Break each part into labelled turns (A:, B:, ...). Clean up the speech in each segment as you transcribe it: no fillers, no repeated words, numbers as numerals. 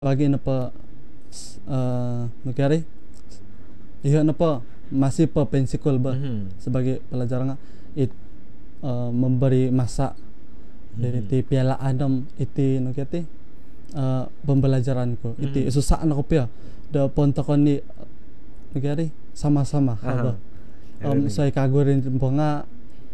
A: lagi napa negara iya napa masih pensikul bah sebagai pelajaran it memberi masa dari piala Adam itu nukati pembelajaranku itu susah anak kopi ya da pontakon ni negara sama-sama apa saya kagurin ponga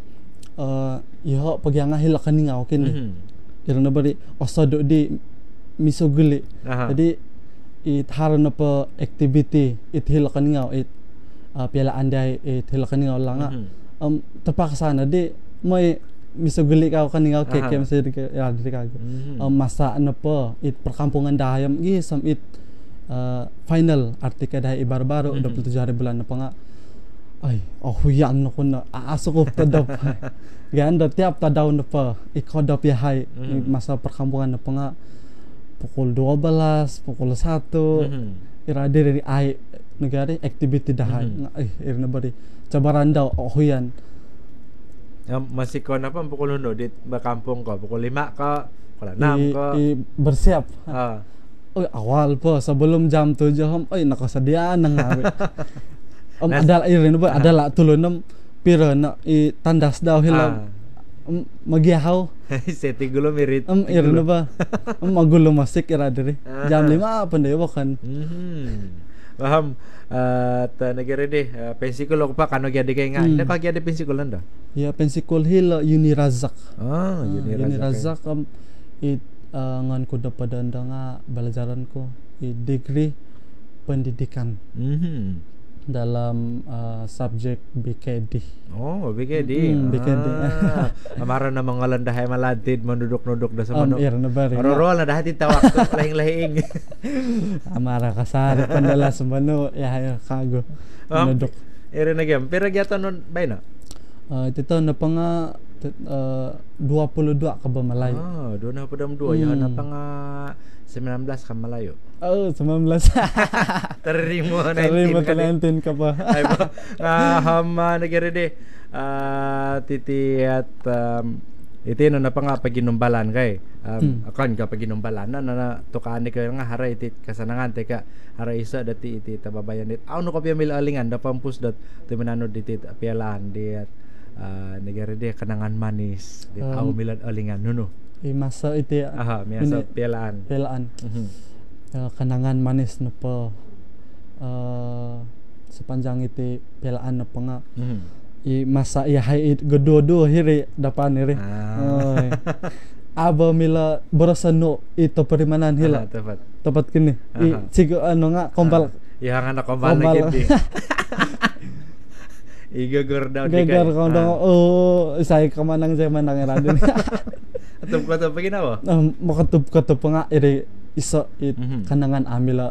A: iho pagyanga hilak kaninga okin irna bari osado di misoguli jadi it haron pa activity it hilak kaninga it piala andai it hilak kaninga langa terpaksa na di may misoguli ka kaninga keke masih ya di kago masa na pa it perkampungan dayam gisam it final artika dahai baru-baru 27 hari bulan na pa nga ay huyan ko na aasok tadap ganda tiap tadaw na pa ikodap yahay masa perkampungan na pa nga pukul 12 pukul 1 irade dari ay negara activity dahay irna bari cabaran daw huyan
B: masih ko na pa pukul 1 di bakampung ko pukul 5 ka pukul 6 ka
A: bersiap awal po sebelum jam 7 nakasadiaan na nga adalah irin ba adalah tulunam pira na tandas daw hilang magihaw
B: seti gulo mirit
A: irin ba magulo masik ira diri jam 5 panday wakan
B: paham ta negara deh pensikul ko pa kano gyade kay nga ina ka gyade pensikul nanda
A: ya pensikul hil Unirazak
B: Unirazak
A: it ngan ko dapat anda nga belajaran ko degree pendidikan dalam subjek BKD.
B: Oh, BKD.
A: BKD.
B: Amara na mga landahay maladid mandudok-nudok da sa manok.
A: Na bari.
B: Rorol na dahati tawak to lahing-lahing.
A: Amara kasari pandala sa mano ya kago. Nudok.
B: Ere na gyam. Pero gyata non bay na.
A: Ito na pa nga 22 ka ba malayo?
B: 22 yan na pa nga 19 ka malayo.
A: 19.
B: Terimo
A: 19 ka pa.
B: Ay ba? Nagere de titi at iti no na pa nga paginumbalan kay akan ka paginumbalan na tukaan ni kayo nga haray iti kasanangan teka haray isa dati iti tababayan dit no ko piyamil alingan da pampus dat timanano diti pialaan di at negara dia kenangan manis di milad alingan nuno
A: masa iti
B: masa pialaan
A: kenangan manis na pa sepanjang iti pialaan na pa nga masa yahay gododo hiri dapan hiri aba mila borosano ito perimanan hila tepat kini sigo nga kombal
B: yang anak kombal lagi igagor daw di
A: kay saya kamanang radin
B: atop ginawa
A: makatub nga iri isa kanangan amila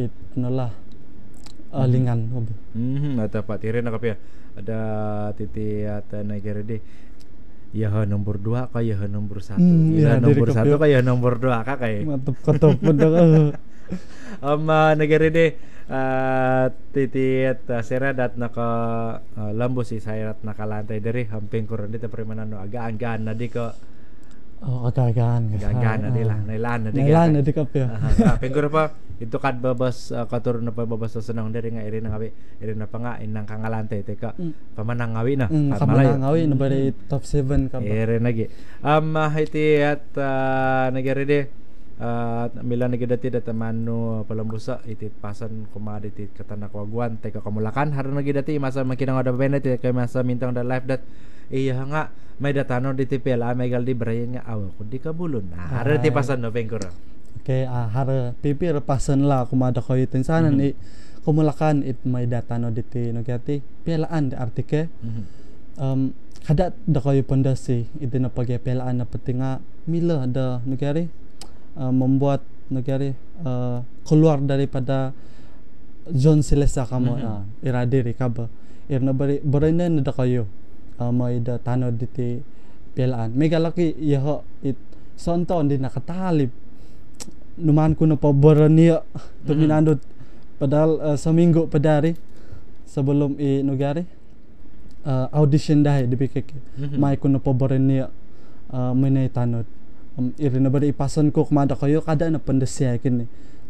A: lingan
B: tepat iri na kapya ada titi at negara di ya nomor 2 ka ya nomor 1 nomor 1 ka ya nomor 2 ka kay
A: katop
B: negara di titiat seradat naka lambo si sayrat nakalantay dari hamping kurang dito perimanano agaan na di ko
A: agaan
B: na di lang nailan
A: na di kapya
B: pengkur pa ito kad babas katur na babas sa sanang dari nga irin na pa nga inang kangalantay teka pamanang ngawi na
A: pamanang ngawi na bari top 7 ka ba
B: irin lagi hiti at nagari di mila nagidati data mano palambusa iti pasan commodity katana kwagwan teka kamulakan haron nagidati masa makinang ada benet kay masa mintang da life that iya nga may datano di TPL may galdi brayan nga aw kun di kabulon haron ti pasan no pengkura
A: okay hara pipir pasan la kumada ko itin sanan kumulakan it may datano diti nagati pelaan di artike kada da koy pondasi iti na pagpelaan na patinga mila da nagari membuat negara keluar daripada zon selesa kamu iradiri kaba irna berenan da kayo may da tanod diti pelaan megalaki yaho it sonton di nakatalib numan ko na pa berania tuminandot padahal seminggu padari sebelum nugari audition dahi dipikik may ko na pa berania minay tanod irin na ba ipasan ko kumada kayo kada na pandasya kini